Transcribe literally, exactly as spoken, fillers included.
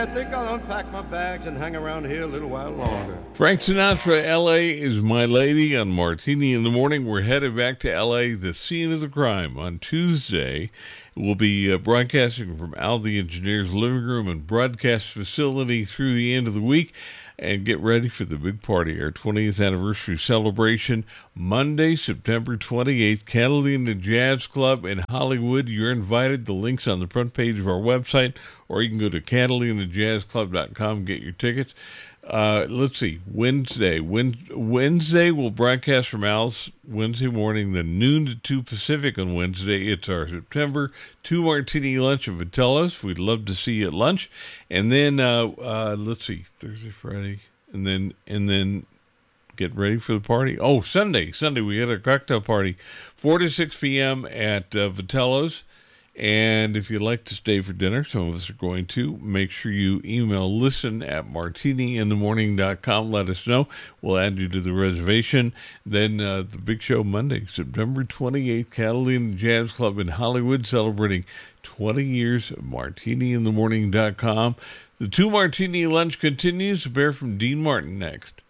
I think I'll unpack my bags and hang around here a little while longer. Frank Sinatra, L A is My Lady on Martini in the Morning. We're headed back to L A, the scene of the crime. On Tuesday, we'll be uh, broadcasting from Al the Engineer's living room and broadcast facility through the end of the week. And get ready for the big party, our twentieth anniversary celebration, Monday, September twenty-eighth, Catalina Jazz Club in Hollywood. You're invited. The link's on the front page of our website, or you can go to catalina jazz club dot com and get your tickets. Uh, let's see, Wednesday. Wednesday, we'll broadcast from Al's Wednesday morning, then noon to two Pacific on Wednesday. It's our September two Martini lunch at Vitello's. We'd love to see you at lunch. And then, uh, uh, let's see, Thursday, Friday, and then, and then get ready for the party. Oh, Sunday, Sunday, we had a cocktail party, four to six p.m. at uh, Vitello's. And if you'd like to stay for dinner, some of us are going to, make sure you email listen at martini in the morning dot com. Let us know. We'll add you to the reservation. Then uh, the big show Monday, September twenty-eighth, Catalina Jazz Club in Hollywood, celebrating twenty years of martini in the morning dot com. The two Martini lunch continues. A bear from Dean Martin next.